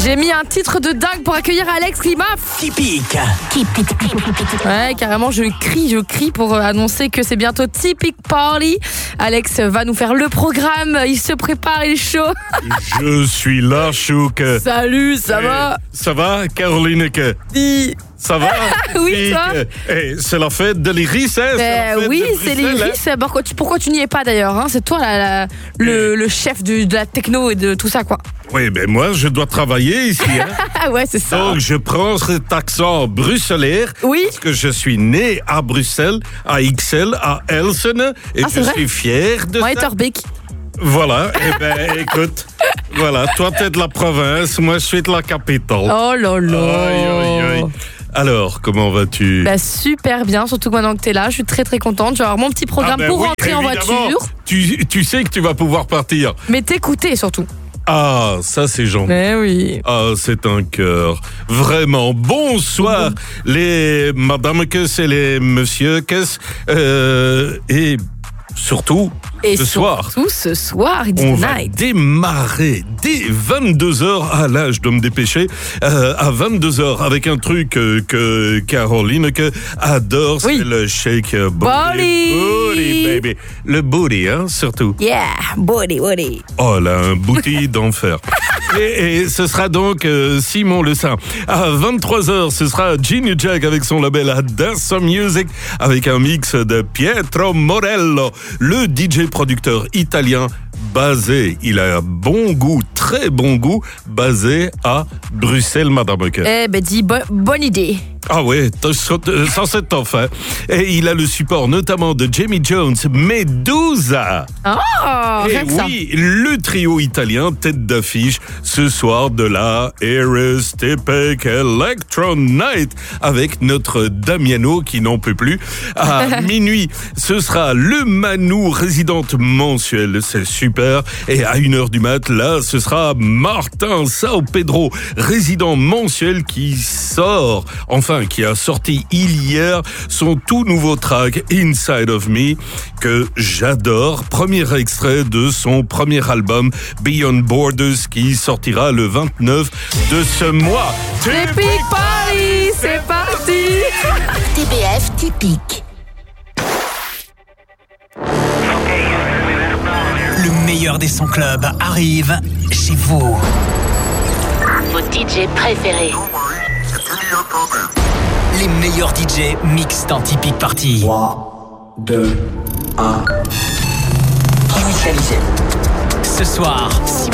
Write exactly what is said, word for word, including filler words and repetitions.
J'ai mis un titre de dingue pour accueillir Alex Lima. Typique. Ouais, carrément, je crie, je crie pour annoncer que c'est bientôt Typique Party. Alex va nous faire le programme. Il se prépare, il est chaud. Je suis là, Chouk. Salut, ça va? Ça va, Caroline? Dis. Ça va? Oui, toi? Eh, c'est la fête de l'Iris, hein? Ben c'est oui, c'est l'Iris. Hein. Pourquoi, tu, pourquoi tu n'y es pas d'ailleurs, hein? C'est toi la, la, le, le chef du, de la techno et de tout ça, quoi. Oui, ben moi, je dois travailler ici. Hein? Ouais, c'est ça. Donc, je prends cet accent bruxellaire. Oui. Parce que je suis né à Bruxelles, à Ixelles, à Elsene. Et ah, je vrai? suis fier de ouais, ça. Torbeek. Voilà. Eh ben, écoute. Voilà. Toi, t'es de la province. Moi, je suis de la capitale. Oh là là. Aïe, aïe, aïe. Alors, comment vas-tu? Bah super bien, surtout maintenant que t'es là, je suis très très contente. Je vais avoir mon petit programme ah ben pour oui, rentrer en voiture. Tu, tu sais que tu vas pouvoir partir. Mais t'écouter surtout. Ah, ça c'est gentil. Mais oui. Ah, c'est un cœur. Vraiment. Bonsoir, mmh. les madame Kess et les monsieur Kess. Euh, et surtout, et ce soir. Surtout ce soir, it's on night. va démarrer dès vingt-deux heures. À l'âge de me dépêcher. Euh, à vingt-deux heures avec un truc euh, que Caroline que adore, oui. c'est le shake booty. Body. Booty, baby. Le booty, hein, surtout. Yeah, booty, booty. Oh là, un booty d'enfer. Et, et ce sera donc euh, Simon Le Saint. À vingt-trois heures, ce sera Genie Jack avec son label Adesso Music avec un mix de Pietro Morello, le D J producteur italien basé, il a un bon goût, très bon goût, basé à Bruxelles, Madame Ocker. Eh ben dis, bo- bonne idée. Ah ouais, ça c'est tough, hein. Et il a le support notamment de Jamie Jones, Medusa. Oh, et rien que oui, ça. Le trio italien tête d'affiche ce soir de la Eris Typique Electro Night avec notre Damiano qui n'en peut plus. À minuit, ce sera le Manu résidente mensuelle, c'est super. Et à une heure du mat, là, ce sera Martin Sao Pedro, résident mensuel qui sort, enfin qui a sorti hier son tout nouveau track Inside of Me que j'adore. Premier extrait de son premier album Beyond Borders qui sortira le vingt-neuf de ce mois. Typique Paris, c'est parti. T B F Typique. Le meilleur des sons club arrive chez vous. Vos D J préférés. Les meilleurs D J mixent dans Typique Party. trois, deux, un. Initialisé. Ce soir,